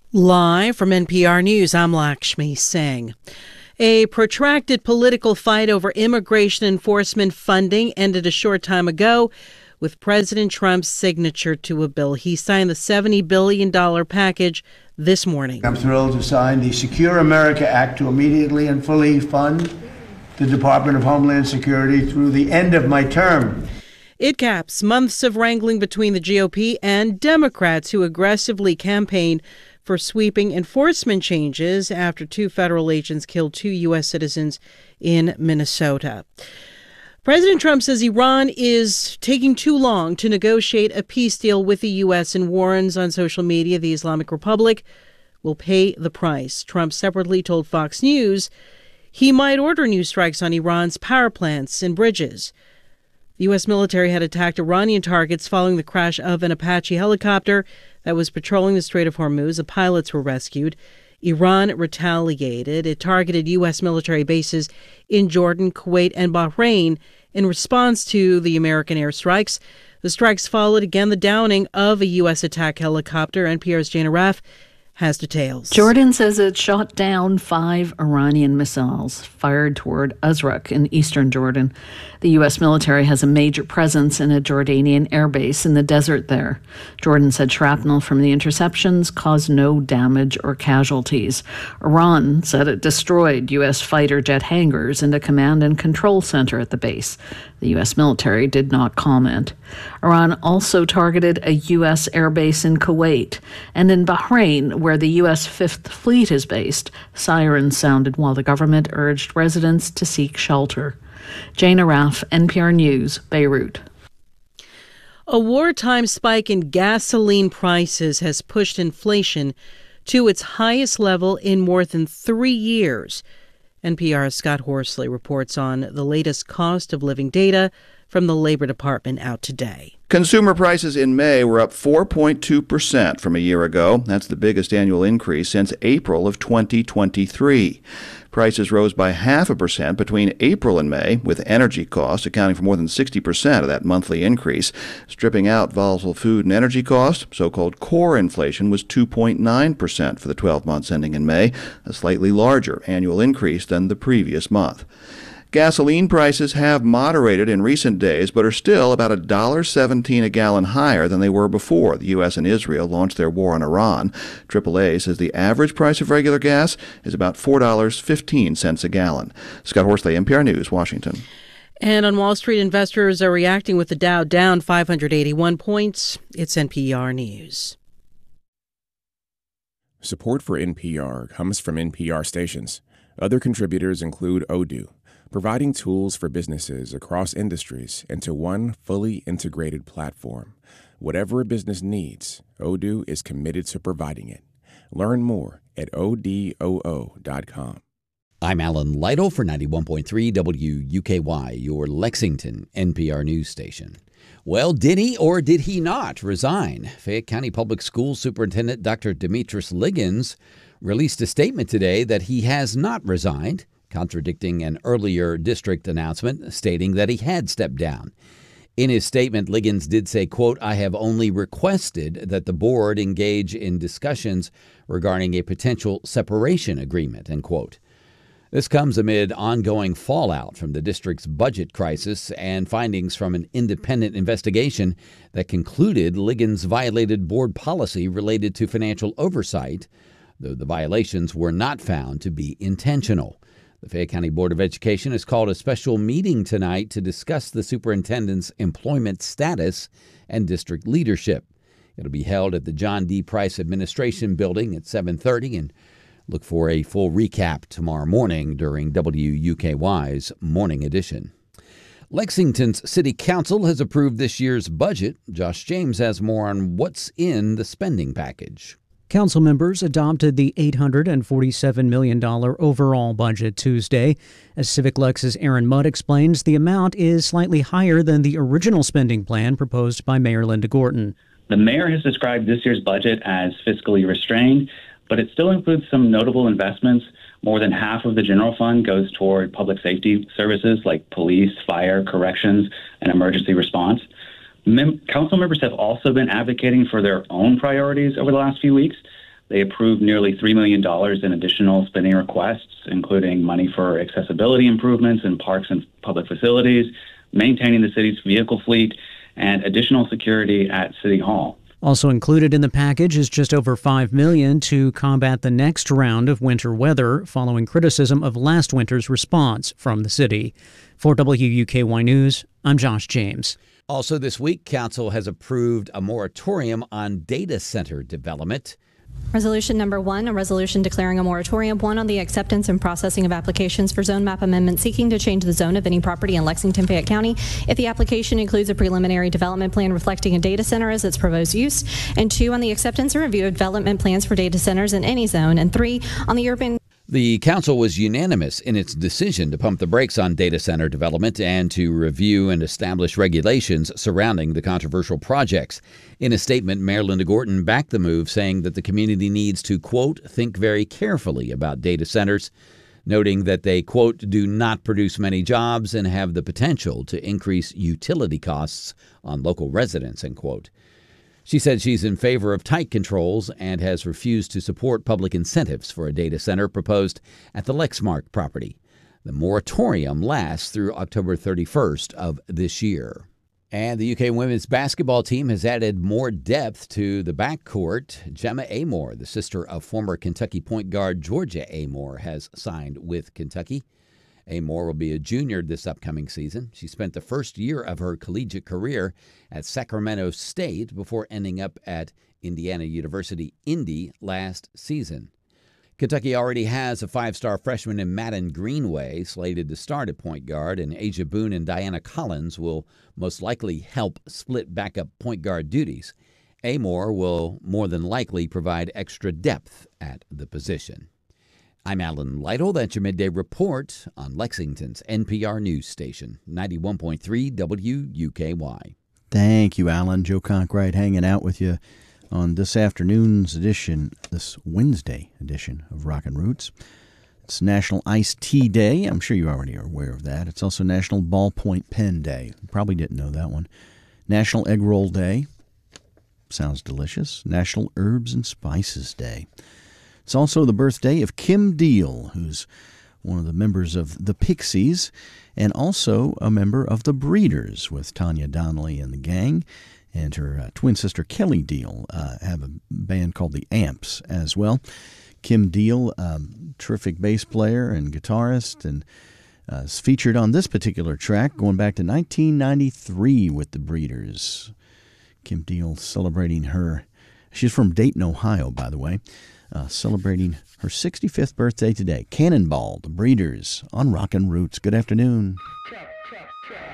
Live from NPR News, I'm Lakshmi Singh. A protracted political fight over immigration enforcement funding ended a short time ago with President Trump's signature to a bill. He signed the $70 billion package this morning. I'm thrilled to sign the Secure America Act to immediately and fully fund the Department of Homeland Security through the end of my term. It caps months of wrangling between the GOP and Democrats who aggressively campaigned for sweeping enforcement changes after 2 federal agents killed 2 U.S. citizens in Minnesota. President Trump says Iran is taking too long to negotiate a peace deal with the U.S. and warns on social media the Islamic Republic will pay the price. Trump separately told Fox News he might order new strikes on Iran's power plants and bridges. The U.S. military had attacked Iranian targets following the crash of an Apache helicopter that was patrolling the Strait of Hormuz. The pilots were rescued. Iran retaliated. It targeted U.S. military bases in Jordan, Kuwait, and Bahrain in response to the American airstrikes. The strikes followed again the downing of a U.S. attack helicopter. NPR's Jana Raff has details. Jordan says it shot down 5 Iranian missiles fired toward Azraq in eastern Jordan. The U.S. military has a major presence in a Jordanian airbase in the desert there. Jordan said shrapnel from the interceptions caused no damage or casualties. Iran said it destroyed U.S. fighter jet hangars and a command and control center at the base. The U.S. military did not comment. Iran also targeted a U.S. airbase in Kuwait and in Bahrain, where the U.S. Fifth Fleet is based. Sirens sounded while the government urged residents to seek shelter. Jana Raff, NPR News, Beirut. A wartime spike in gasoline prices has pushed inflation to its highest level in more than 3 years. NPR's Scott Horsley reports on the latest cost of living data from the Labor Department out today. Consumer prices in May were up 4.2% from a year ago. That's the biggest annual increase since April of 2023. Prices rose by 0.5% between April and May, with energy costs accounting for more than 60% of that monthly increase. Stripping out volatile food and energy costs, so-called core inflation was 2.9% for the 12 months ending in May, a slightly larger annual increase than the previous month. Gasoline prices have moderated in recent days, but are still about $1.17 a gallon higher than they were before the U.S. and Israel launched their war on Iran. AAA says the average price of regular gas is about $4.15 a gallon. Scott Horsley, NPR News, Washington. And on Wall Street, investors are reacting with the Dow down 581 points. It's NPR News. Support for NPR comes from NPR stations. Other contributors include Odoo, providing tools for businesses across industries into one fully integrated platform. Whatever a business needs, Odoo is committed to providing it. Learn more at odoo.com. I'm Alan Lytle for 91.3 WUKY, your Lexington NPR news station. Well, did he or did he not resign? Fayette County Public Schools Superintendent Dr. Demetris Liggins released a statement today that he has not resigned, contradicting an earlier district announcement stating that he had stepped down. In his statement, Liggins did say, quote, "I have only requested that the board engage in discussions regarding a potential separation agreement," end quote. This comes amid ongoing fallout from the district's budget crisis and findings from an independent investigation that concluded Liggins violated board policy related to financial oversight, though the violations were not found to be intentional. The Fayette County Board of Education has called a special meeting tonight to discuss the superintendent's employment status and district leadership. It'll be held at the John D. Price Administration Building at 7:30, and look for a full recap tomorrow morning during WUKY's Morning Edition. Lexington's City Council has approved this year's budget. Josh James has more on what's in the spending package. Council members adopted the $847 million overall budget Tuesday. As Civic Lex's Aaron Mudd explains, the amount is slightly higher than the original spending plan proposed by Mayor Linda Gorton. The mayor has described this year's budget as fiscally restrained, but it still includes some notable investments. More than half of the general fund goes toward public safety services like police, fire, corrections, and emergency response. Council members have also been advocating for their own priorities over the last few weeks. They approved nearly $3 million in additional spending requests, including money for accessibility improvements in parks and public facilities, maintaining the city's vehicle fleet, and additional security at City Hall. Also included in the package is just over $5 million to combat the next round of winter weather following criticism of last winter's response from the city. For WUKY News, I'm Josh James. Also this week, Council has approved a moratorium on data center development. Resolution number 1, a resolution declaring a moratorium on the acceptance and processing of applications for zone map amendments seeking to change the zone of any property in Lexington, Fayette County if the application includes a preliminary development plan reflecting a data center as its proposed use, and 2, on the acceptance and review of development plans for data centers in any zone, and 3, on the urban. The council was unanimous in its decision to pump the brakes on data center development and to review and establish regulations surrounding the controversial projects. In a statement, Mayor Linda Gorton backed the move, saying that the community needs to, quote, think very carefully about data centers, noting that they, quote, do not produce many jobs and have the potential to increase utility costs on local residents, end quote. She said she's in favor of tight controls and has refused to support public incentives for a data center proposed at the Lexmark property. The moratorium lasts through October 31st of this year. And the UK women's basketball team has added more depth to the backcourt. Gemma Amor, the sister of former Kentucky point guard Georgia Amor, has signed with Kentucky. Amor will be a junior this upcoming season. She spent the first year of her collegiate career at Sacramento State before ending up at Indiana University Indy last season. Kentucky already has a 5-star freshman in Madden Greenway slated to start at point guard, and Asia Boone and Diana Collins will most likely help split backup point guard duties. Amor will more than likely provide extra depth at the position. I'm Alan Lytle. That's your midday report on Lexington's NPR news station, 91.3 WUKY. Thank you, Alan. Joe Conkright hanging out with you on this afternoon's edition, this Wednesday edition of Rockin' Roots. It's National Iced Tea Day. I'm sure you already are aware of that. It's also National Ballpoint Pen Day. You probably didn't know that one. National Egg Roll Day. Sounds delicious. National Herbs and Spices Day. It's also the birthday of Kim Deal, who's one of the members of the Pixies and also a member of the Breeders with Tanya Donnelly and the gang. And her twin sister Kelly Deal have a band called the Amps as well. Kim Deal, terrific bass player and guitarist, and is featured on this particular track going back to 1993 with the Breeders. Kim Deal celebrating she's from Dayton, Ohio, by the way. Celebrating her 65th birthday today. Cannonball, the Breeders, on Rockin' Roots. Good afternoon.